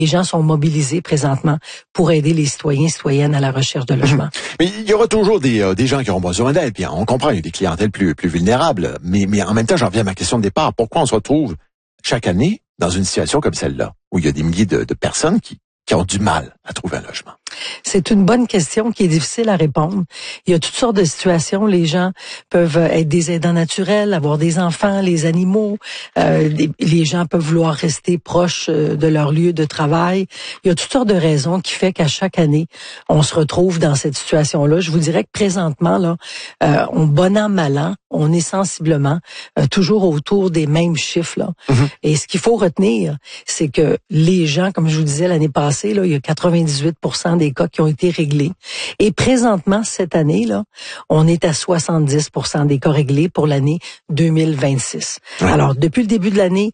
les gens sont mobilisés présentement pour aider les citoyens et citoyennes à la recherche de logement. Mais il y aura toujours des gens qui auront besoin d'aide. Puis on comprend, il y a des clientèles plus vulnérables. Mais en même temps, j'en reviens à ma question de départ. Pourquoi on se retrouve chaque année dans une situation comme celle-là, où il y a des milliers de personnes qui ont du mal à trouver un logement? C'est une bonne question qui est difficile à répondre. Il y a toutes sortes de situations. Les gens peuvent être des aidants naturels, avoir des enfants, les animaux. Les gens peuvent vouloir rester proches de leur lieu de travail. Il y a toutes sortes de raisons qui fait qu'à chaque année, on se retrouve dans cette situation-là. Je vous dirais que présentement, là, bon an, mal an, on est sensiblement toujours autour des mêmes chiffres, là. Mm-hmm. Et ce qu'il faut retenir, c'est que les gens, comme je vous disais l'année passée, là, il y a 98% des cas qui ont été réglés. Et présentement, cette année, là, on est à 70% des cas réglés pour l'année 2026. Ouais. Alors, depuis le début de l'année,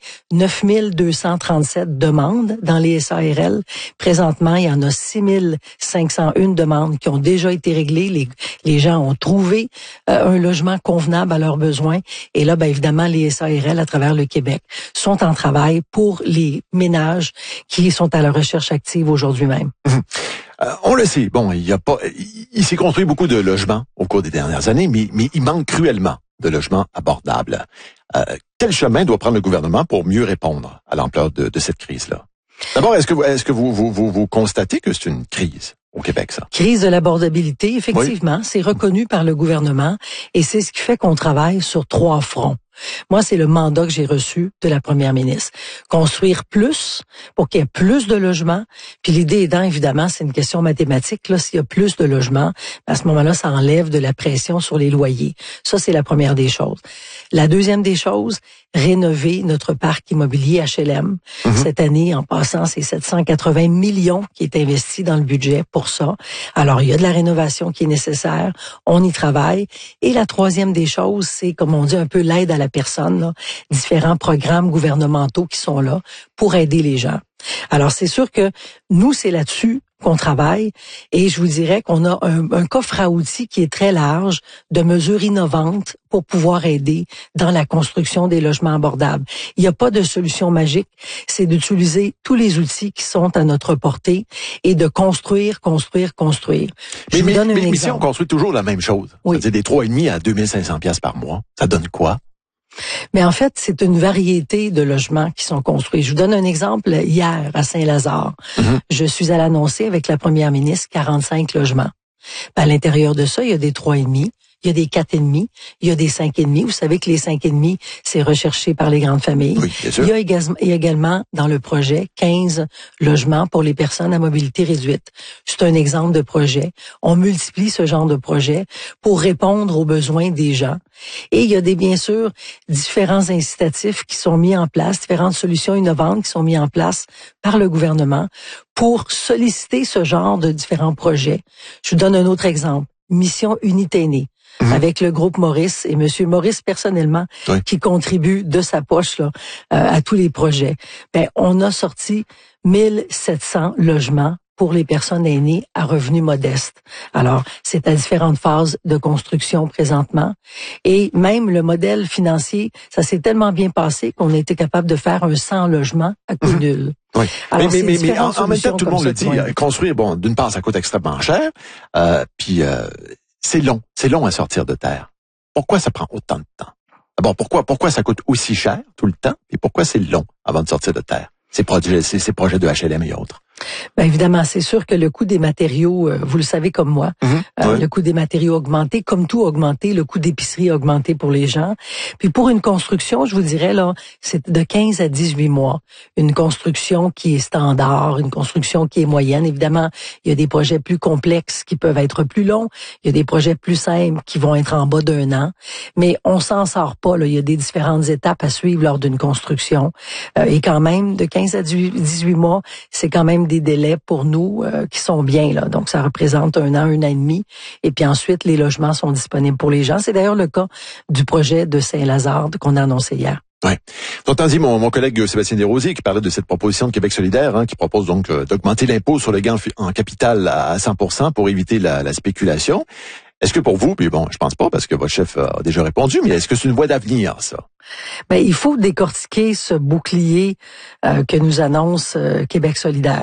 9237 demandes dans les SARL. Présentement, il y en a 6501 demandes qui ont déjà été réglées. Les gens ont trouvé un logement convenable à leurs besoins. Et là, bien évidemment, les SARL à travers le Québec sont en travail pour les ménages qui sont à la recherche active aujourd'hui même. On le sait, bon, il s'est construit beaucoup de logements au cours des dernières années, mais il manque cruellement de logements abordables. Quel chemin doit prendre le gouvernement pour mieux répondre à l'ampleur de cette crise-là? D'abord, est-ce que vous constatez que c'est une crise au Québec, ça? Crise de l'abordabilité, effectivement, oui. C'est reconnu par le gouvernement et c'est ce qui fait qu'on travaille sur 3 fronts. Moi, c'est le mandat que j'ai reçu de la première ministre. Construire plus pour qu'il y ait plus de logements. Puis l'idée étant, évidemment, c'est une question mathématique. Là, s'il y a plus de logements, à ce moment-là, ça enlève de la pression sur les loyers. Ça, c'est la première des choses. La deuxième des choses, rénover notre parc immobilier HLM. Mm-hmm. Cette année, en passant, c'est 780 millions qui est investi dans le budget pour ça. Alors, il y a de la rénovation qui est nécessaire. On y travaille. Et la troisième des choses, c'est, comme on dit, un peu l'aide à la personne, là, différents programmes gouvernementaux qui sont là pour aider les gens. Alors, c'est sûr que nous, c'est là-dessus qu'on travaille et je vous dirais qu'on a un coffre à outils qui est très large de mesures innovantes pour pouvoir aider dans la construction des logements abordables. Il n'y a pas de solution magique, c'est d'utiliser tous les outils qui sont à notre portée et de construire. Mais si on construit toujours la même chose, oui. C'est-à-dire des 3,5 à 2500 pièces par mois, ça donne quoi? Mais en fait, c'est une variété de logements qui sont construits. Je vous donne un exemple. Hier, à Saint-Lazare, je suis allée annoncer avec la première ministre 45 logements. À l'intérieur de ça, il y a des 3,5, il y a des 4,5, il y a des 5,5. Vous savez que les 5,5, c'est recherché par les grandes familles. Oui, bien sûr. Il y a également dans le projet 15 logements pour les personnes à mobilité réduite. C'est un exemple de projet. On multiplie ce genre de projet pour répondre aux besoins des gens. Et il y a bien sûr, différents incitatifs qui sont mis en place, différentes solutions innovantes qui sont mises en place par le gouvernement pour solliciter ce genre de différents projets. Je vous donne un autre exemple. Mission Unité Aînée. Avec le groupe Maurice et Monsieur Maurice personnellement, oui. Qui contribue de sa poche là à tous les projets. Ben, on a sorti 1700 logements pour les personnes aînées à revenus modestes. Alors, c'est à différentes phases de construction présentement. Et même le modèle financier, ça s'est tellement bien passé qu'on a été capable de faire un 100 logements à coût nul. Oui. Alors, mais en même temps, tout le monde le dit, construire, bon, d'une part, ça coûte extrêmement cher, puis c'est long à sortir de terre. Pourquoi ça prend autant de temps? D'abord, pourquoi ça coûte aussi cher tout le temps, et pourquoi c'est long avant de sortir de terre? Ces projets de HLM et autres. Bien évidemment, c'est sûr que le coût des matériaux, vous le savez comme moi, oui. Le coût des matériaux a augmenté, comme tout a augmenté, le coût d'épicerie a augmenté pour les gens. Puis pour une construction, je vous dirais, là, c'est de 15 à 18 mois. Une construction qui est standard, une construction qui est moyenne. Évidemment, il y a des projets plus complexes qui peuvent être plus longs. Il y a des projets plus simples qui vont être en bas d'1 an. Mais on s'en sort pas, là. Il y a des différentes étapes à suivre lors d'une construction. Et quand même, de 15 à 18 mois, c'est quand même des délais pour nous qui sont bien là. Donc ça représente 1 an, 1 an et demi. Et puis ensuite, les logements sont disponibles pour les gens. C'est d'ailleurs le cas du projet de Saint-Lazare qu'on a annoncé hier. Oui. T'as dit mon collègue Sébastien Desrosiers qui parlait de cette proposition de Québec solidaire, qui propose donc d'augmenter l'impôt sur le gain en capital à 100% pour éviter la spéculation. Est-ce que pour vous, puis bon, je pense pas parce que votre chef a déjà répondu, mais est-ce que c'est une voie d'avenir, ça? Ben, il faut décortiquer ce bouclier que nous annonce Québec solidaire.